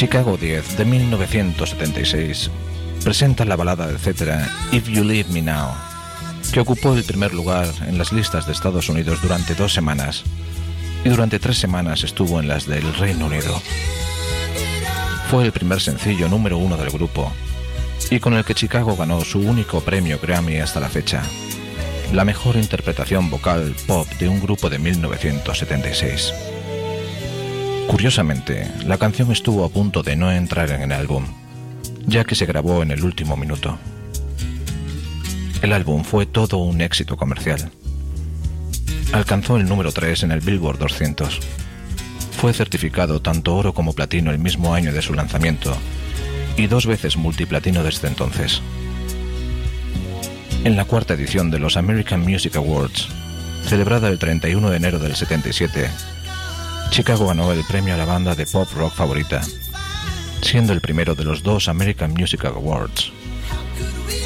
Chicago 10 de 1976 presenta la balada etcétera If You Leave Me Now, que ocupó el primer lugar en las listas de Estados Unidos durante 2 semanas y durante 3 semanas estuvo en las del Reino Unido. Fue el primer sencillo número 1 del grupo y con el que Chicago ganó su único premio Grammy hasta la fecha, la mejor interpretación vocal pop de un grupo de 1976. Curiosamente, la canción estuvo a punto de no entrar en el álbum, ya que se grabó en el último minuto. El álbum fue todo un éxito comercial. Alcanzó el número 3 en el Billboard 200. Fue certificado tanto oro como platino el mismo año de su lanzamiento y 2 veces multiplatino desde entonces. En la 4ª edición de los American Music Awards, celebrada el 31 de enero del 77, Chicago ganó el premio a la banda de pop rock favorita, siendo el primero de los 2 American Music Awards